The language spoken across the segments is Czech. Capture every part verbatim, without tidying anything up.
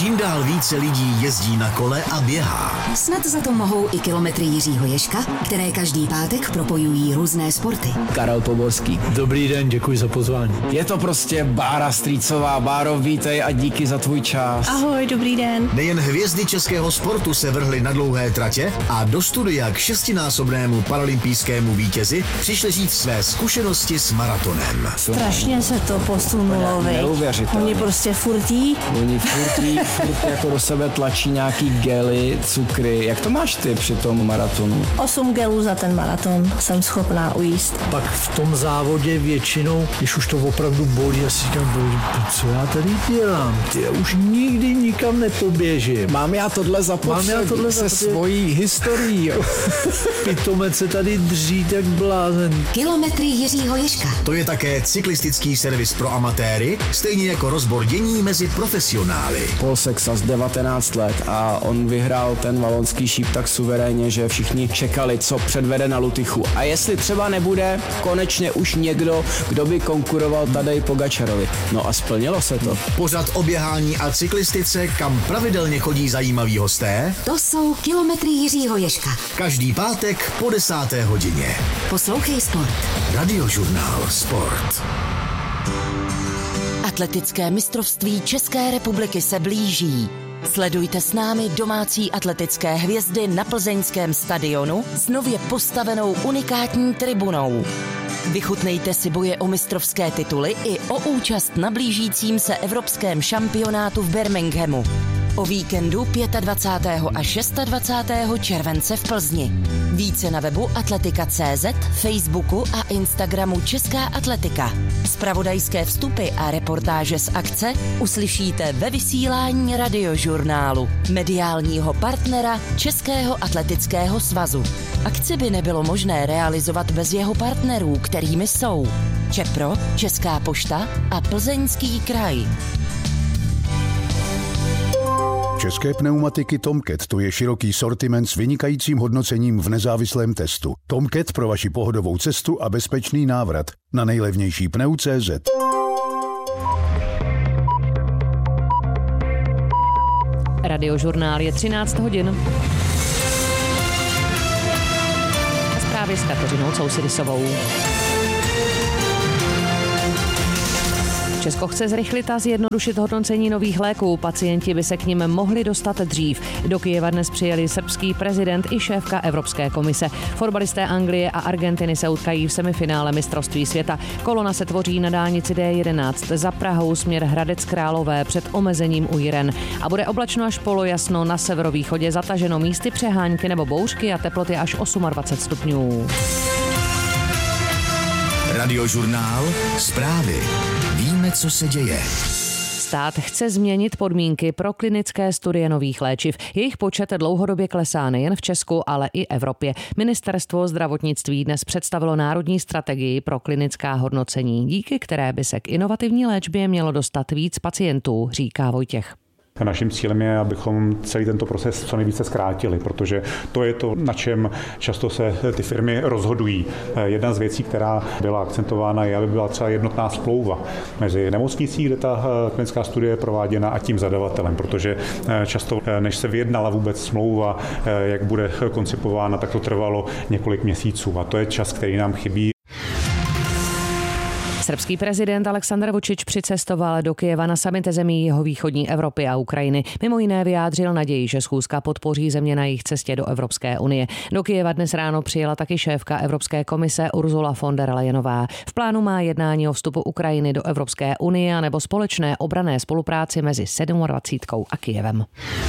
Čím dál více lidí jezdí na kole a běhá. Snad za to mohou i kilometry Jiřího Ježka, které každý pátek propojují různé sporty. Karel Poborský. Dobrý den, děkuji za pozvání. Je to prostě Bára Strýcová. Báro, vítej a díky za tvůj čas. Ahoj, dobrý den. Nejen hvězdy českého sportu se vrhly na dlouhé tratě a do studia k šestinásobnému paralympijskému vítězi přišli říct své zkušenosti s maratonem. Strašně se to posunulo, vej. Neuvěřitelné. Oni prostě furtí. Oni furtí, furt jako do sebe tlačí nějaký gely, cukry. Jak to máš ty při tom maratonu? Osm gelů za ten maraton jsem schopná ujíst. Pak v tom závodě většinou, když už to opravdu bolí, já si říkám, bolí, co já tady dělám? Ty, já už nikdy nikam nepoběžím. Mám já tohle zapotřebí Mám já tohle se zapotřebí. svojí historií. Pitomec se tady dřít jak blázen. Kilometry Jiřího Ježka. To je také cyklistický servis pro amatéry, stejně jako rozbor dění mezi profesionály. Paul Sexas, devatenáct let, a on vyhrál ten valonský šíp tak suverénně, že všichni čekali, co předvede na Lutychu. A jestli třeba nebude konečně už někdo, kdo by konkuroval Tadej Pogačarovi. No a splnilo se to. Pořad o běhání a cyklistice, kam pravidelně chodí zajímaví hosté. To jsou kilometry Jiřího Ježka. Každý pátek po desáté hodině. Poslouchej sport. Radiožurnál Sport. Atletické mistrovství České republiky se blíží. Sledujte s námi domácí atletické hvězdy na plzeňském stadionu s nově postavenou unikátní tribunou. Vychutnejte si boje o mistrovské tituly i o účast na blížícím se evropském šampionátu v Birminghamu. O víkendu dvacátého pátého a dvacátého šestého července v Plzni. Více na webu atletika tečka cé zet, Facebooku a Instagramu Česká atletika. Zpravodajské vstupy a reportáže z akce uslyšíte ve vysílání Radiožurnálu, mediálního partnera Českého atletického svazu. Akci by nebylo možné realizovat bez jeho partnerů, kterými jsou Čepro, Česká pošta a Plzeňský kraj. České pneumatiky Tomcat, to je široký sortiment s vynikajícím hodnocením v nezávislém testu. Tomcat pro vaši pohodovou cestu a bezpečný návrat na nejlevnější pneu tečka cé zet. Radiožurnál je třináct hodin. Zprávy s Kateřinou Cousidisovou. Česko chce zrychlit a zjednodušit hodnocení nových léků. Pacienti by se k nim mohli dostat dřív. Do Kyjeva dnes přijeli srbský prezident i šéfka Evropské komise. Fotbalisté Anglie a Argentiny se utkají v semifinále mistrovství světa. Kolona se tvoří na dálnici dé jedenáct za Prahou směr Hradec Králové před omezením u Jiren. A bude oblačno až polojasno, na severovýchodě zataženo místy přehánky nebo bouřky a teploty až dvacet osm stupňů. Radiožurnál Zprávy. Víme, co se děje. Stát chce změnit podmínky pro klinické studie nových léčiv. Jejich počet dlouhodobě klesá nejen v Česku, ale i Evropě. Ministerstvo zdravotnictví dnes představilo národní strategii pro klinická hodnocení, díky které by se k inovativní léčbě mělo dostat víc pacientů, říká Vojtěch. Naším cílem je, abychom celý tento proces co nejvíce zkrátili, protože to je to, na čem často se ty firmy rozhodují. Jedna z věcí, která byla akcentována, je, aby byla třeba jednotná smlouva mezi nemocnicí, kde ta klinická studie je prováděna, a tím zadavatelem, protože často, než se vyjednala vůbec smlouva, jak bude koncipována, tak to trvalo několik měsíců a to je čas, který nám chybí. Srbský prezident Aleksandar Vučić přicestoval do Kyjeva na summit zemí jihovýchodní Evropy a Ukrajiny. Mimo jiné vyjádřil naději, že schůzka podpoří země na jejich cestě do Evropské unie. Do Kyjeva dnes ráno přijela taky šéfka Evropské komise Ursula von der Leyenová. V plánu má jednání o vstupu Ukrajiny do Evropské unie nebo společné obranné spolupráci mezi dvacítkou sedmou a Kyjevem.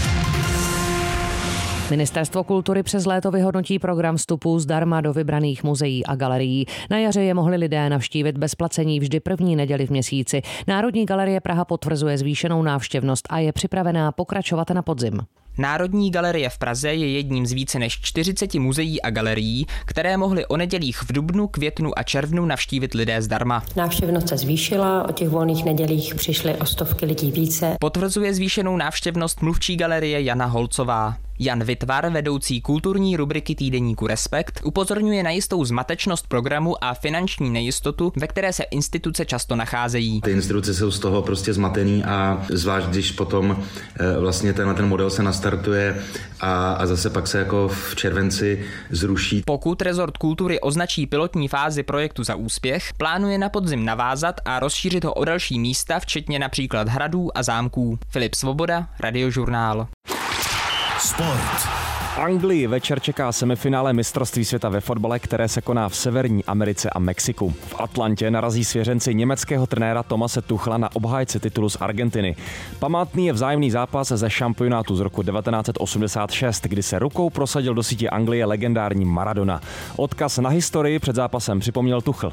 Ministerstvo kultury přes léto vyhodnotí program vstupů zdarma do vybraných muzeí a galerií. Na jaře je mohli lidé navštívit bez placení vždy první neděli v měsíci. Národní galerie Praha potvrzuje zvýšenou návštěvnost a je připravená pokračovat na podzim. Národní galerie v Praze je jedním z více než čtyřiceti muzeí a galerií, které mohly o nedělích v dubnu, květnu a červnu navštívit lidé zdarma. Návštěvnost se zvýšila, o těch volných nedělích přišly o stovky lidí více. Potvrzuje zvýšenou návštěvnost mluvčí galerie Jana Holcová. Jan Vitvar, vedoucí kulturní rubriky týdeníku Respekt, upozorňuje na jistou zmatečnost programu a finanční nejistotu, ve které se instituce často nacházejí. Ty instituce jsou z toho prostě zmatený a zvlášť, když potom e, vlastně tenhle ten model se nastartuje a, a zase pak se jako v červenci zruší. Pokud rezort kultury označí pilotní fázi projektu za úspěch, plánuje na podzim navázat a rozšířit ho o další místa, včetně například hradů a zámků. Filip Svoboda, Radiožurnál. Sport. Anglii večer čeká semifinále mistrovství světa ve fotbale, které se koná v Severní Americe a Mexiku. V Atlantě narazí svěřenci německého trenéra Thomase Tuchla na obhájce titulu z Argentiny. Památný je vzájemný zápas ze šampionátu z roku devatenáct set osmdesát šest, kdy se rukou prosadil do sítě Anglie legendární Maradona. Odkaz na historii před zápasem připomněl Tuchl.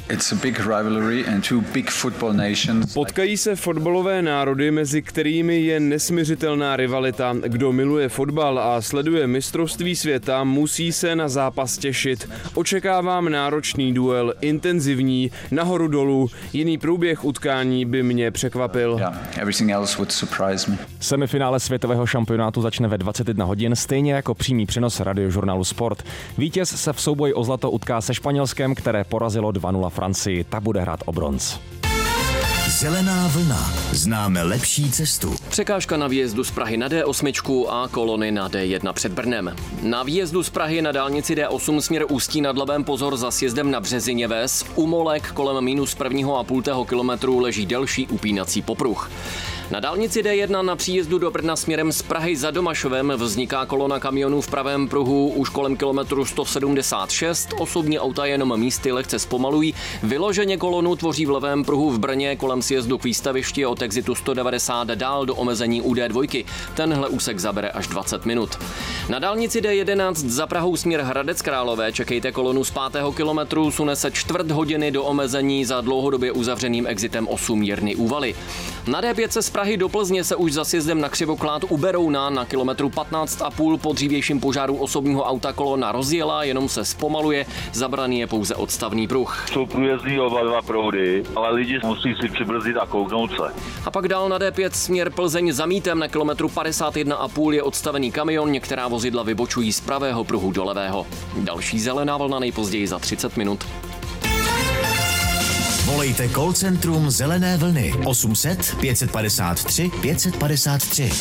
Potkají se fotbalové národy, mezi kterými je nesmiřitelná rivalita. Kdo miluje fotbal a sleduje mistrovství světa, musí se na zápas těšit. Očekávám náročný duel, intenzivní, nahoru dolů. Jiný průběh utkání by mě překvapil. Semifinále světového šampionátu začne ve dvacet jedna hodin, stejně jako přímý přenos Radiožurnálu Sport. Vítěz se v souboji o zlato utká se Španělskem, které porazilo dva nula Francii. Ta bude hrát o bronz. Zelená vlna. Známe lepší cestu. Překážka na výjezdu z Prahy na D osm a kolony na D jedna před Brnem. Na výjezdu z Prahy na dálnici D osm směr Ústí nad Labem pozor za sjezdem na Březině Ves. U Molek kolem minus prvního a půl tého kilometru leží delší upínací popruh. Na dálnici D jedna na příjezdu do Brna směrem z Prahy za Domašovem vzniká kolona kamionů v pravém pruhu už kolem kilometru sto sedmdesát šest. Osobní auta jenom místy lehce zpomalují. Vyloženě kolonu tvoří v levém pruhu v Brně kolem sjezdu k výstavišti od exitu sto devadesát dál do omezení u D dva. Tenhle úsek zabere až dvacet minut. Na dálnici D jedenáct za Prahou směr Hradec Králové čekejte kolonu z pátého kilometru, sune se čtvrt hodiny do omezení za dlouhodobě uzavřeným exitem osm Jirny Úvaly. Na D pět se z Prahy do Plzně se už za sjezdem na Křivoklád u Berouna na kilometru patnáct a půl po dřívějším požáru osobního auta kolona rozjela, jenom se zpomaluje, zabraný je pouze odstavný pruh. Jsou průjezdní oba dva proudy, ale lidi musí si přibrzdit a kouknout se. A pak dál na D pět směr Plzeň za Mítem na kilometru padesát jedna a půl je odstavený kamion, některá vozidla vybočují z pravého pruhu do levého. Další zelená vlna nejpozději za třicet minut. Volejte call centrum Zelené vlny osm set pět padesát tři pět padesát tři.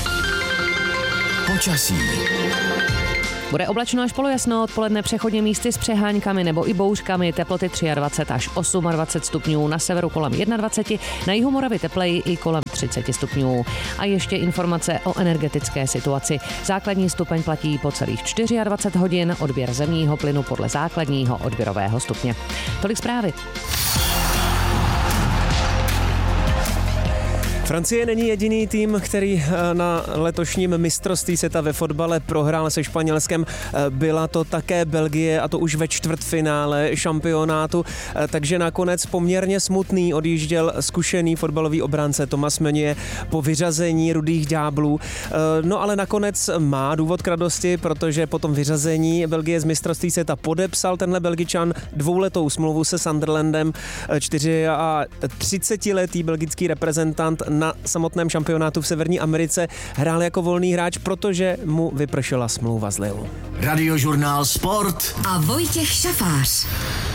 Počasí. Bude oblačno až polojasno, odpoledne přechodně místy s přeháňkami nebo i bouřkami, teploty dvacet tři až dvacet osm stupňů, na severu kolem dvacet jedna, na jihu Moravy tepleji i kolem třicet stupňů. A ještě informace o energetické situaci. Základní stupeň platí po celých dvacet čtyři hodin, odběr zemního plynu podle základního odběrového stupně. Tolik zprávy. Francie není jediný tým, který na letošním mistrovství světa ve fotbale prohrál se Španělskem. Byla to také Belgie, a to už ve čtvrtfinále šampionátu, takže nakonec poměrně smutný odjížděl zkušený fotbalový obránce Thomas Meunier po vyřazení Rudých ďáblů. No ale nakonec má důvod k radosti, protože po tom vyřazení Belgie z mistrovství světa podepsal tenhle Belgičan dvouletou smlouvu se Sunderlandem. třicetiletý belgický reprezentant na samotném šampionátu v Severní Americe hrál jako volný hráč, protože mu vypršela smlouva z Lille. Radiožurnál Sport a Vojtěch Šafář.